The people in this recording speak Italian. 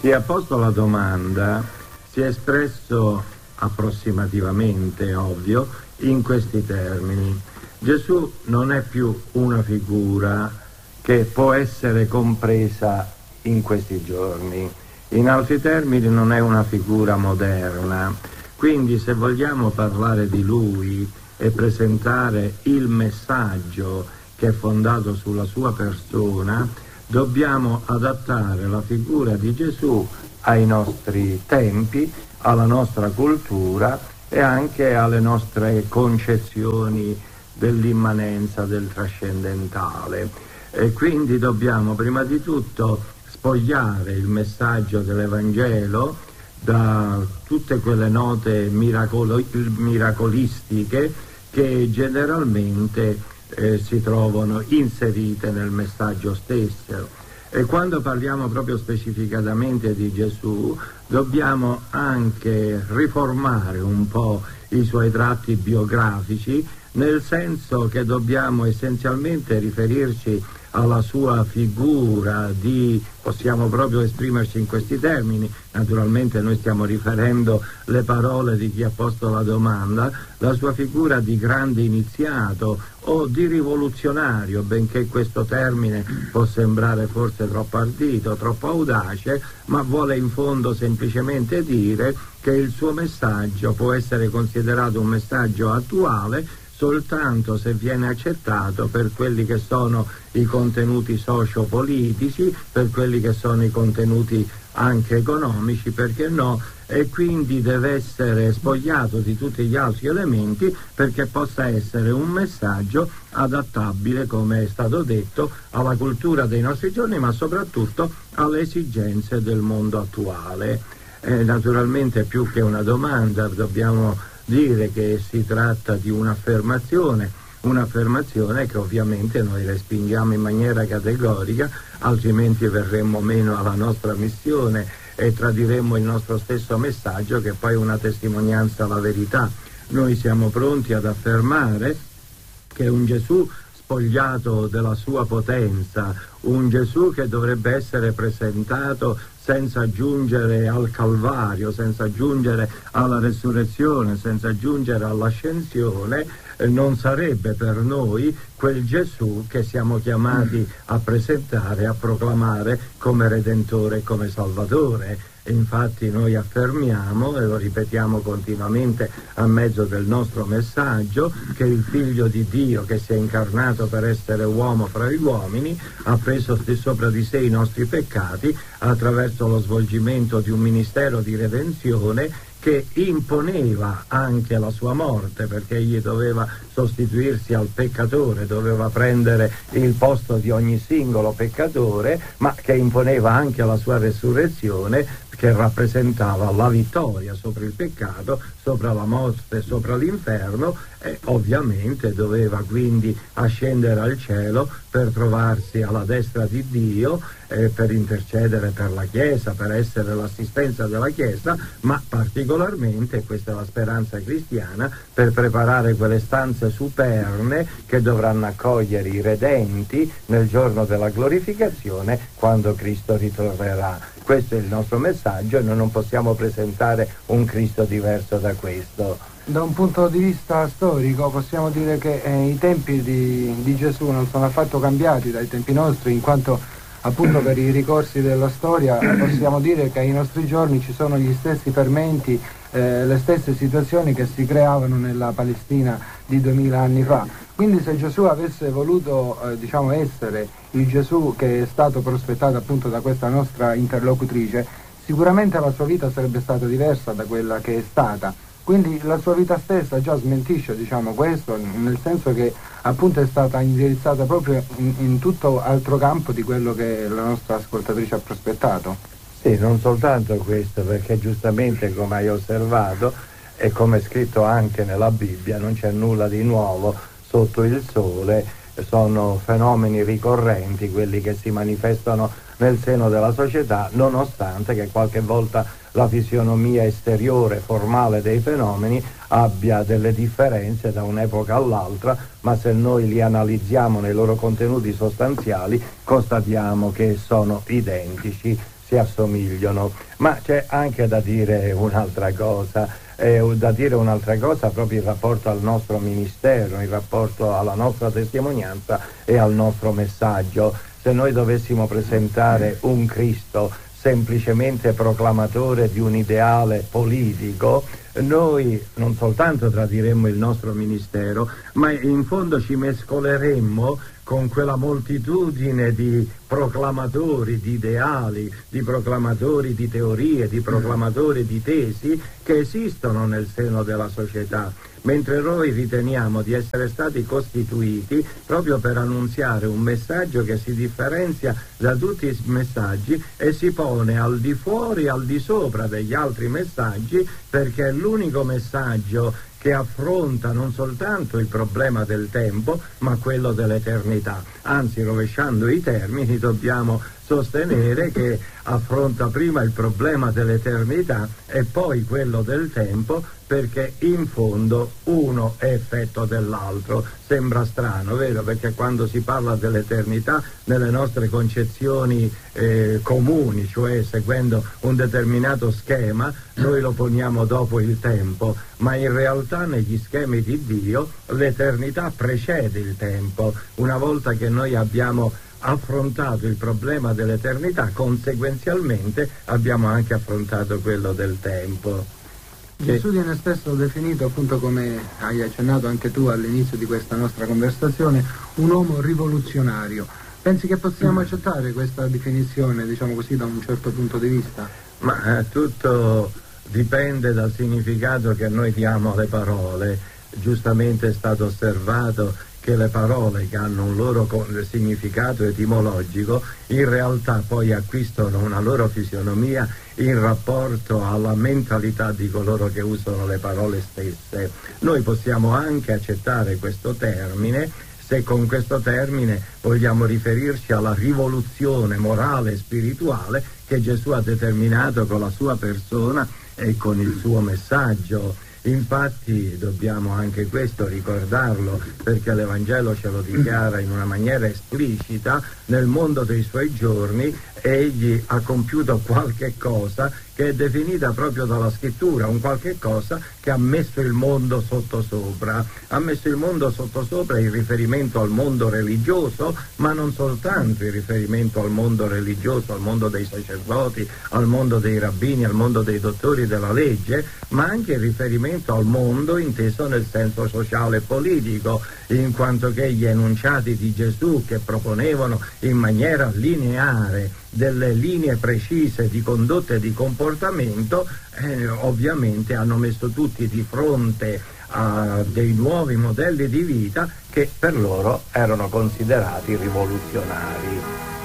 Chi ha posto la domanda si è espresso approssimativamente, ovvio, in questi termini. Gesù non è più una figura che può essere compresa in questi giorni. In altri termini, non è una figura moderna. Quindi, se vogliamo parlare di lui e presentare il messaggio che è fondato sulla sua persona, dobbiamo adattare la figura di Gesù ai nostri tempi, alla nostra cultura e anche alle nostre concezioni dell'immanenza, del trascendentale. E quindi dobbiamo prima di tutto spogliare il messaggio dell'Evangelo da tutte quelle note miracolistiche che generalmente si trovano inserite nel messaggio stesso. E quando parliamo proprio specificatamente di Gesù, dobbiamo anche riformare un po' i suoi tratti biografici, nel senso che dobbiamo essenzialmente riferirci alla sua figura possiamo proprio esprimerci in questi termini, naturalmente noi stiamo riferendo le parole di chi ha posto la domanda, la sua figura di grande iniziato o di rivoluzionario, benché questo termine può sembrare forse troppo ardito, troppo audace, ma vuole in fondo semplicemente dire che il suo messaggio può essere considerato un messaggio attuale soltanto se viene accettato per quelli che sono i contenuti sociopolitici, per quelli che sono i contenuti anche economici, perché no, e quindi deve essere spogliato di tutti gli altri elementi perché possa essere un messaggio adattabile, come è stato detto, alla cultura dei nostri giorni, ma soprattutto alle esigenze del mondo attuale. Naturalmente, più che una domanda, dobbiamo dire che si tratta di un'affermazione che ovviamente noi respingiamo in maniera categorica, altrimenti verremmo meno alla nostra missione e tradiremmo il nostro stesso messaggio, che poi è una testimonianza alla verità. Noi siamo pronti ad affermare che un Gesù spogliato della sua potenza, un Gesù che dovrebbe essere presentato senza giungere al Calvario, senza giungere alla resurrezione, senza giungere all'ascensione, non sarebbe per noi quel Gesù che siamo chiamati a presentare, a proclamare come Redentore, come Salvatore. E infatti noi affermiamo, e lo ripetiamo continuamente a mezzo del nostro messaggio, che il Figlio di Dio, che si è incarnato per essere uomo fra gli uomini, ha preso sopra di sé i nostri peccati attraverso lo svolgimento di un ministero di redenzione che imponeva anche la sua morte, perché egli doveva sostituirsi al peccatore, doveva prendere il posto di ogni singolo peccatore, ma che imponeva anche la sua resurrezione, che rappresentava la vittoria sopra il peccato, sopra la morte, sopra l'inferno, e ovviamente doveva quindi ascendere al cielo per trovarsi alla destra di Dio, per intercedere per la Chiesa, per essere l'assistenza della Chiesa, ma particolarmente, questa è la speranza cristiana, per preparare quelle stanze superne che dovranno accogliere i redenti nel giorno della glorificazione, quando Cristo ritornerà. Questo è il nostro messaggio e noi non possiamo presentare un Cristo diverso da questo. Da un punto di vista storico possiamo dire che i tempi di Gesù non sono affatto cambiati dai tempi nostri, in quanto appunto per i ricorsi della storia possiamo dire che ai nostri giorni ci sono gli stessi fermenti, le stesse situazioni che si creavano nella Palestina di 2000 anni fa. Quindi se Gesù avesse voluto essere il Gesù che è stato prospettato appunto da questa nostra interlocutrice, sicuramente la sua vita sarebbe stata diversa da quella che è stata. Quindi la sua vita stessa già smentisce questo, nel senso che appunto è stata indirizzata proprio in tutto altro campo di quello che la nostra ascoltatrice ha prospettato. Sì, non soltanto questo, perché giustamente, come hai osservato e come è scritto anche nella Bibbia, non c'è nulla di nuovo sotto il sole, sono fenomeni ricorrenti quelli che si manifestano nel seno della società, nonostante che qualche volta la fisionomia esteriore, formale dei fenomeni abbia delle differenze da un'epoca all'altra, ma se noi li analizziamo nei loro contenuti sostanziali constatiamo che sono identici. si assomigliano. Ma c'è anche da dire un'altra cosa, proprio in rapporto al nostro ministero, in rapporto alla nostra testimonianza e al nostro messaggio. Se noi dovessimo presentare un Cristo semplicemente proclamatore di un ideale politico, noi non soltanto tradiremmo il nostro ministero, ma in fondo ci mescoleremmo con quella moltitudine di proclamatori di ideali, di proclamatori di teorie, di proclamatori di tesi che esistono nel seno della società, mentre noi riteniamo di essere stati costituiti proprio per annunziare un messaggio che si differenzia da tutti i messaggi e si pone al di fuori e al di sopra degli altri messaggi, perché è l'unico messaggio che affronta non soltanto il problema del tempo, ma quello dell'eternità. Anzi, rovesciando i termini, dobbiamo sostenere che affronta prima il problema dell'eternità e poi quello del tempo, perché in fondo uno è effetto dell'altro. Sembra strano, vero? Perché quando si parla dell'eternità nelle nostre concezioni comuni, cioè seguendo un determinato schema, noi lo poniamo dopo il tempo, ma in realtà negli schemi di Dio l'eternità precede il tempo. Una volta che noi abbiamo affrontato il problema dell'eternità, conseguenzialmente abbiamo anche affrontato quello del tempo. Gesù viene spesso definito, appunto, come hai accennato anche tu all'inizio di questa nostra conversazione, un uomo rivoluzionario. Pensi che possiamo accettare questa definizione, diciamo così, da un certo punto di vista? Ma tutto dipende dal significato che noi diamo alle parole. Giustamente è stato osservato che le parole, che hanno un loro significato etimologico, in realtà poi acquistano una loro fisionomia in rapporto alla mentalità di coloro che usano le parole stesse. Noi possiamo anche accettare questo termine se con questo termine vogliamo riferirci alla rivoluzione morale e spirituale che Gesù ha determinato con la sua persona e con il suo messaggio. Infatti dobbiamo anche questo ricordarlo, perché l'Evangelo ce lo dichiara in una maniera esplicita: nel mondo dei suoi giorni egli ha compiuto qualche cosa che è definita proprio dalla scrittura, un qualche cosa che ha messo il mondo sottosopra. Ha messo il mondo sottosopra in riferimento al mondo religioso, ma non soltanto in riferimento al mondo religioso, al mondo dei sacerdoti, al mondo dei rabbini, al mondo dei dottori della legge, ma anche in riferimento al mondo inteso nel senso sociale e politico, in quanto che gli enunciati di Gesù, che proponevano in maniera lineare delle linee precise di condotta e di comportamento, ovviamente hanno messo tutti di fronte a dei nuovi modelli di vita che per loro erano considerati rivoluzionari.